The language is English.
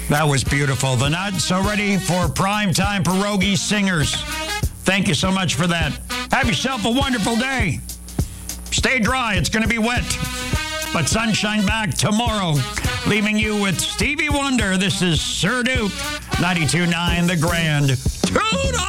That was beautiful. The Not So Ready for Primetime Pierogi Singers. Thank you so much for that. Have yourself a wonderful day. Stay dry. It's going to be wet. But sunshine back tomorrow. Leaving you with Stevie Wonder. This is Sir Duke, 92.9 The Grand. Tune